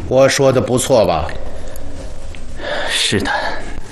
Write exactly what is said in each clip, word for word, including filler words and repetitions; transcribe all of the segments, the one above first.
我说的不错吧？ 是的。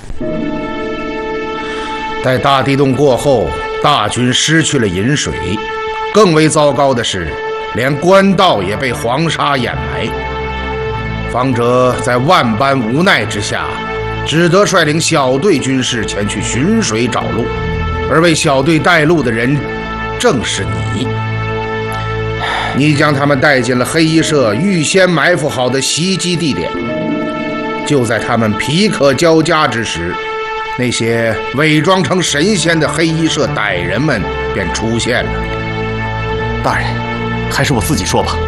在大地洞过后，大军失去了饮水，更为糟糕的是，连官道也被黄沙掩埋。方哲在万般无奈之下，只得率领小队军士前去寻水找路，而为小队带路的人正是你。你将他们带进了黑衣社预先埋伏好的袭击地点。就在他们皮可交加之时，那些伪装成神仙的黑衣社歹人们便出现了。 大人，还是我自己说吧。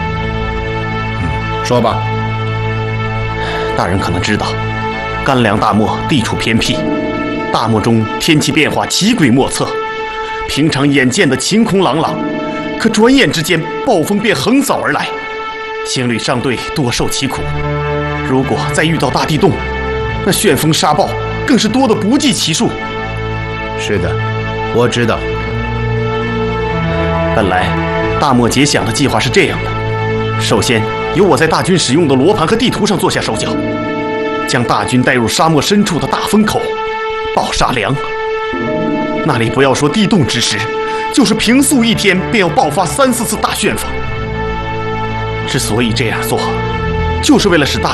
嗯，说吧。 大人可能知道，甘凉大漠地处偏僻，大漠中天气变化奇诡莫测，平常眼见的晴空朗朗，可转眼之间暴风便横扫而来，星旅上队多受其苦。如果再遇到大地洞，那旋风沙暴更是多得不计其数。 是的，我知道。 本来大漠结想的计划是这样的：首先由我在大军使用的罗盘和地图上做下手脚，将大军带入沙漠深处的大风口抱沙梁。那里不要说地洞之时，就是平素一天便要爆发三四次大旋风。之所以这样做，就是为了使大